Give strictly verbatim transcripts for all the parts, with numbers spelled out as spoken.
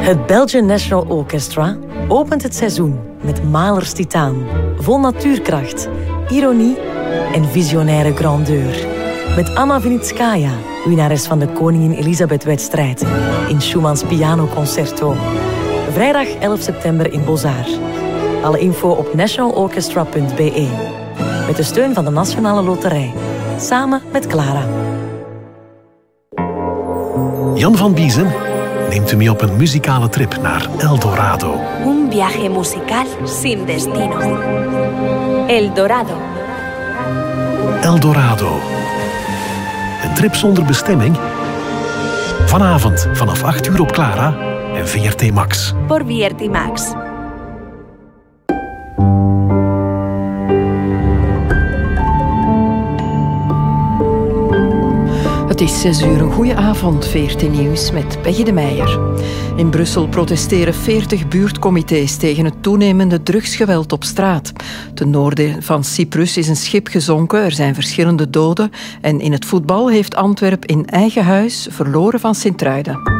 Het Belgian National Orchestra opent het seizoen met Mahlers Titaan. Vol natuurkracht, ironie en visionaire grandeur. Met Anna Vinitskaya, winnares van de Koningin Elisabeth-wedstrijd, in Schumanns Pianoconcerto. Vrijdag elf september in Beaux-Arts. Alle info op national orchestra punt b e. Met de steun van de Nationale Loterij. Samen met Clara. Jan van Biezen neemt u mee op een muzikale trip naar El Dorado. Un viaje musical sin destino. El Dorado. El Dorado. Een trip zonder bestemming. Vanavond vanaf acht uur op Clara en V R T Max. Por V R T Max. Het is zes uur. Een goeie avond, V R T Nieuws met Peggy de Meijer. In Brussel protesteren veertig buurtcomité's tegen het toenemende drugsgeweld op straat. Ten noorden van Cyprus is een schip gezonken, er zijn verschillende doden. En in het voetbal heeft Antwerpen in eigen huis verloren van Sint-Truiden.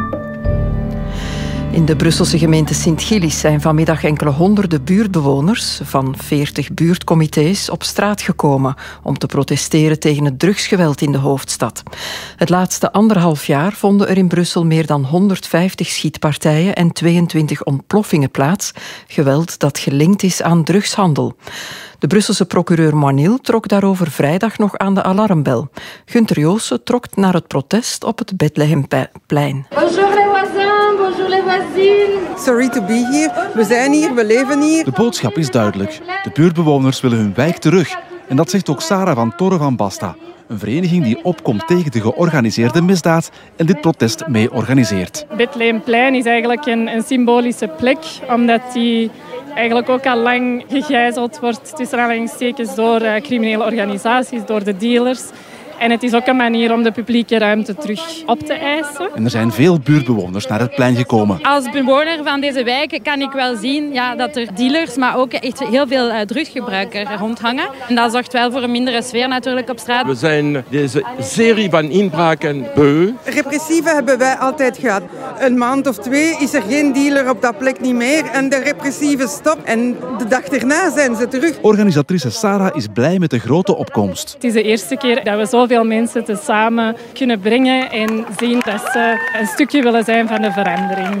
In de Brusselse gemeente Sint-Gillis zijn vanmiddag enkele honderden buurtbewoners van veertig buurtcomité's op straat gekomen om te protesteren tegen het drugsgeweld in de hoofdstad. Het laatste anderhalf jaar vonden er in Brussel meer dan honderdvijftig schietpartijen en tweeëntwintig ontploffingen plaats. Geweld dat gelinkt is aan drugshandel. De Brusselse procureur Moinil trok daarover vrijdag nog aan de alarmbel. Gunther Joossen trok naar het protest op het Bethlehemplein. Bonjour les voisins, bonjour les voisines. Sorry to be here. We zijn hier, we leven hier. De boodschap is duidelijk. De buurtbewoners willen hun wijk terug. En dat zegt ook Sarah van Torre van Basta. Een vereniging die opkomt tegen de georganiseerde misdaad en dit protest mee organiseert. Bethlehemplein is eigenlijk een, een symbolische plek, omdat die eigenlijk ook al lang gegijzeld wordt tussen aanhalingstekens door uh, criminele organisaties, door de dealers. En het is ook een manier om de publieke ruimte terug op te eisen. En er zijn veel buurtbewoners naar het plein gekomen. Als bewoner van deze wijk kan ik wel zien ja, dat er dealers, maar ook echt heel veel uh, drugsgebruikers rondhangen. En dat zorgt wel voor een mindere sfeer natuurlijk op straat. We zijn deze serie van inbraken beu. Repressieve hebben wij altijd gehad. Een maand of twee is er geen dealer op dat plek niet meer en de repressieve stop. En de dag erna zijn ze terug. Organisatrice Sarah is blij met de grote opkomst. Het is de eerste keer dat we zoveel mensen tezamen kunnen brengen en zien dat ze een stukje willen zijn van de verandering.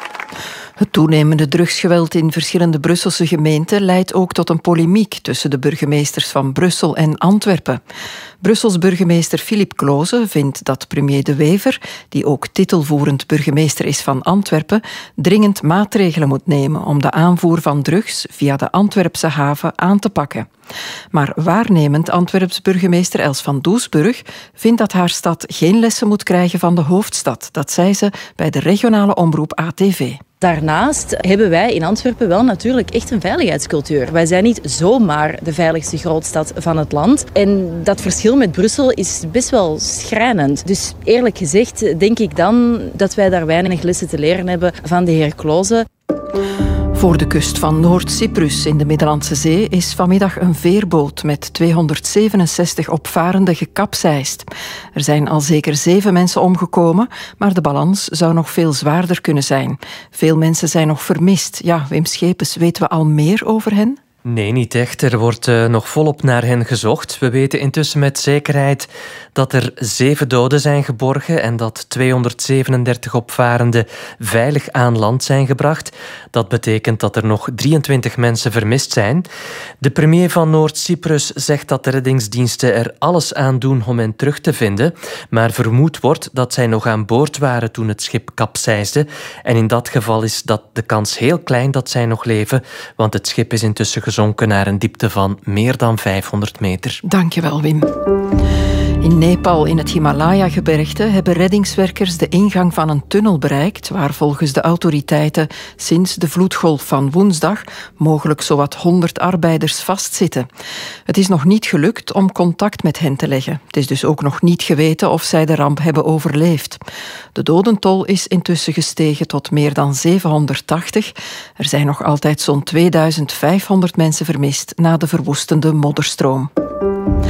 Het toenemende drugsgeweld in verschillende Brusselse gemeenten leidt ook tot een polemiek tussen de burgemeesters van Brussel en Antwerpen. Brussels burgemeester Philippe Kloze vindt dat premier De Wever, die ook titelvoerend burgemeester is van Antwerpen, dringend maatregelen moet nemen om de aanvoer van drugs via de Antwerpse haven aan te pakken. Maar waarnemend Antwerps burgemeester Els van Doesburg vindt dat haar stad geen lessen moet krijgen van de hoofdstad. Dat zei ze bij de regionale omroep A T V. Daarnaast hebben wij in Antwerpen wel natuurlijk echt een veiligheidscultuur. Wij zijn niet zomaar de veiligste grootstad van het land. En dat verschil met Brussel is best wel schrijnend. Dus eerlijk gezegd denk ik dan dat wij daar weinig lessen te leren hebben van de heer Kloze. Voor de kust van Noord-Cyprus in de Middellandse Zee is vanmiddag een veerboot met tweehonderdzevenenzestig opvarenden gekapseist. Er zijn al zeker zeven mensen omgekomen, maar de balans zou nog veel zwaarder kunnen zijn. Veel mensen zijn nog vermist. Ja, Wim Schepens, weten we al meer over hen? Nee, niet echt. Er wordt uh, nog volop naar hen gezocht. We weten intussen met zekerheid dat er zeven doden zijn geborgen en dat tweehonderdzevenendertig opvarenden veilig aan land zijn gebracht. Dat betekent dat er nog drieëntwintig mensen vermist zijn. De premier van Noord-Cyprus zegt dat de reddingsdiensten er alles aan doen om hen terug te vinden, maar vermoed wordt dat zij nog aan boord waren toen het schip kapseisde. En in dat geval is dat de kans heel klein dat zij nog leven, want het schip is intussen gezonken naar een diepte van meer dan vijfhonderd meter. Dankjewel, Wim. In Nepal, in het Himalaya-gebergte, hebben reddingswerkers de ingang van een tunnel bereikt waar volgens de autoriteiten sinds de vloedgolf van woensdag mogelijk zowat honderd arbeiders vastzitten. Het is nog niet gelukt om contact met hen te leggen. Het is dus ook nog niet geweten of zij de ramp hebben overleefd. De dodentol is intussen gestegen tot meer dan zevenhonderdtachtig. Er zijn nog altijd zo'n tweeduizend vijfhonderd mensen vermist na de verwoestende modderstroom.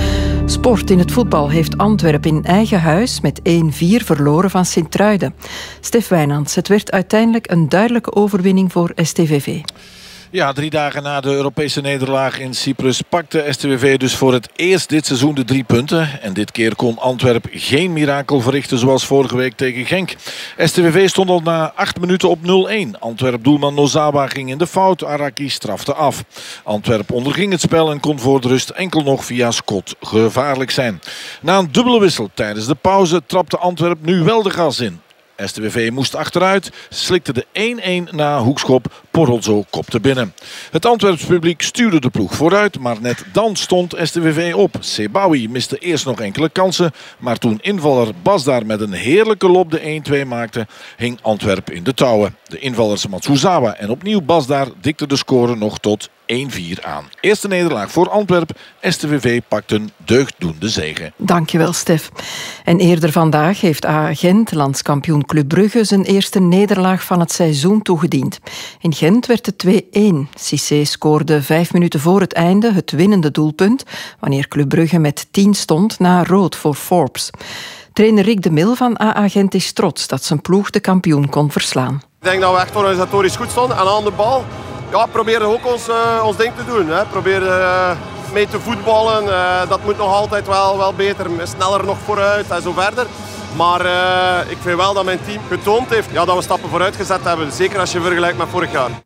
Sport in het voetbal heeft Antwerpen in eigen huis met één vier verloren van Sint-Truiden. Stef Wijnands, het werd uiteindelijk een duidelijke overwinning voor S T V V. Ja, drie dagen na de Europese nederlaag in Cyprus pakte S T V V dus voor het eerst dit seizoen de drie punten. En dit keer kon Antwerpen geen mirakel verrichten zoals vorige week tegen Genk. S T V V stond al na acht minuten op nul-één. Antwerp-doelman Nozawa ging in de fout, Araki strafte af. Antwerpen onderging het spel en kon voor de rust enkel nog via Scott gevaarlijk zijn. Na een dubbele wissel tijdens de pauze trapte Antwerpen nu wel de gas in. S T V V moest achteruit, slikte de één-één na hoekschop, Porrelzo kopte binnen. Het Antwerps publiek stuurde de ploeg vooruit, maar net dan stond S T V V op. Sebawi miste eerst nog enkele kansen, maar toen invaller Basdar met een heerlijke lop de één-twee maakte, hing Antwerpen in de touwen. De invallers Matsuzawa en opnieuw Basdar dikten de score nog tot één-vier aan. Eerste nederlaag voor Antwerpen. S T V V pakt een deugddoende zege. Dankjewel, Stef. En eerder vandaag heeft A A Gent, landskampioen Club Brugge, zijn eerste nederlaag van het seizoen toegediend. In Gent werd het twee-één. Cissé scoorde vijf minuten voor het einde het winnende doelpunt, wanneer Club Brugge met tien stond na rood voor Forbes. Trainer Rick de Mil van A A Gent is trots dat zijn ploeg de kampioen kon verslaan. Ik denk dat we echt organisatorisch goed stonden en aan de bal. Ja, proberen ook ons, uh, ons ding te doen. Hè. Proberen uh, mee te voetballen. Uh, dat moet nog altijd wel, wel beter. Sneller nog vooruit en zo verder. Maar uh, ik vind wel dat mijn team getoond heeft ja, dat we stappen vooruit gezet hebben. Zeker als je vergelijkt met vorig jaar.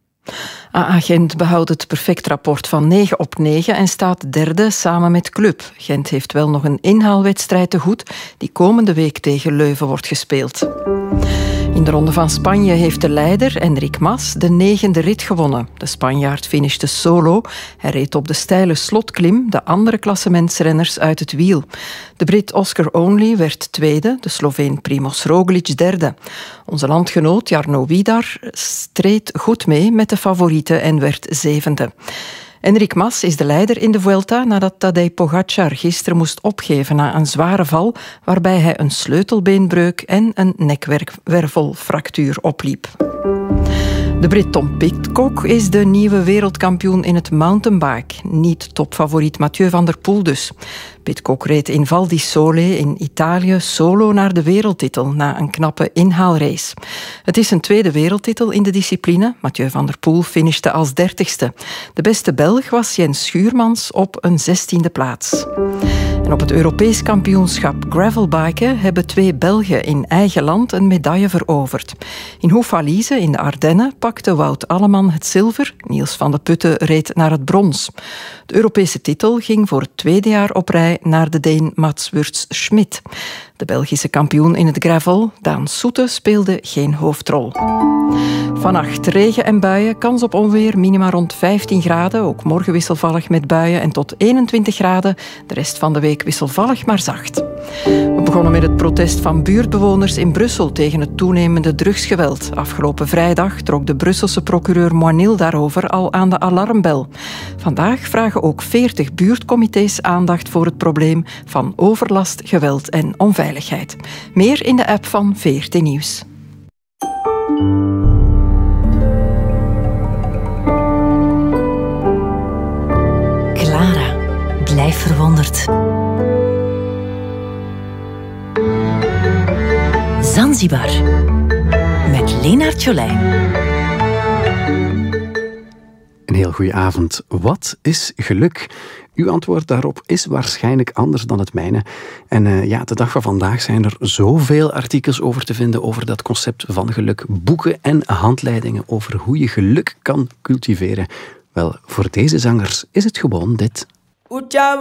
A A Gent behoudt het perfect rapport van negen op negen en staat derde samen met Club. Gent heeft wel nog een inhaalwedstrijd te goed die komende week tegen Leuven wordt gespeeld. In de Ronde van Spanje heeft de leider, Enric Mas, de negende rit gewonnen. De Spanjaard finishte solo. Hij reed op de steile slotklim de andere klassementsrenners uit het wiel. De Brit Oscar Onley werd tweede, de Sloveen Primoz Roglic derde. Onze landgenoot Jarno Widar streed goed mee met de favorieten en werd zevende. Enric Mas is de leider in de Vuelta nadat Tadej Pogačar gisteren moest opgeven na een zware val waarbij hij een sleutelbeenbreuk en een nekwervelfractuur opliep. De Brit Tom Pidcock is de nieuwe wereldkampioen in het mountainbike. Niet topfavoriet Mathieu van der Poel dus. Pidcock reed in Val di Sole in Italië solo naar de wereldtitel na een knappe inhaalrace. Het is een tweede wereldtitel in de discipline. Mathieu van der Poel finishte als dertigste. De beste Belg was Jens Schuurmans op een zestiende plaats. En op het Europees kampioenschap gravelbiken hebben twee Belgen in eigen land een medaille veroverd. In Houffalize in de Ardennen pakte Wout Alleman het zilver. Niels van de Putten reed naar het brons. De Europese titel ging voor het tweede jaar op rij naar de Deen Mats Wurts-Schmidt. De Belgische kampioen in het gravel, Daan Soete, speelde geen hoofdrol. Vannacht regen en buien, kans op onweer, minima rond vijftien graden. Ook morgen wisselvallig met buien en tot eenentwintig graden. De rest van de week wisselvallig, maar zacht. We begonnen met het protest van buurtbewoners in Brussel tegen het toenemende drugsgeweld. Afgelopen vrijdag trok de Brusselse procureur Moinil daarover al aan de alarmbel. Vandaag vragen ook veertig buurtcomité's aandacht voor het probleem van overlast, geweld en onveiligheid. Meer in de app van V R T Nieuws. Clara, blijf verwonderd. Zanzibar met Leenaert Jolijn. Een heel goede avond. Wat is geluk? Uw antwoord daarop is waarschijnlijk anders dan het mijne. En uh, ja, de dag van vandaag zijn er zoveel artikels over te vinden over dat concept van geluk. Boeken en handleidingen over hoe je geluk kan cultiveren. Wel, voor deze zangers is het gewoon dit.